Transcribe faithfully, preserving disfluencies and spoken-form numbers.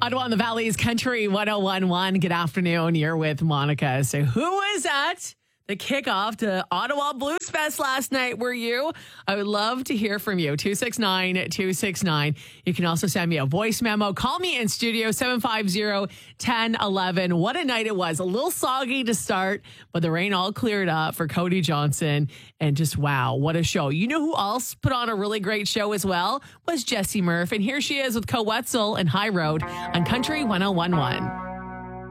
Ottawa in the Valley's Country one oh one point one. Good afternoon. You're with Monica. So who was at the kickoff to Ottawa Blues Fest last night? Were you? I would love to hear from you. two six nine, two six nine. You can also send me a voice memo. Call me in studio, seven five zero, one zero one one. What a night it was. A little soggy to start, but the rain all cleared up for Cody Johnson. And just wow, what a show. You know who else put on a really great show as well? Was Jessie Murph. And here she is with Co Wetzel and High Road on Country one oh one point one.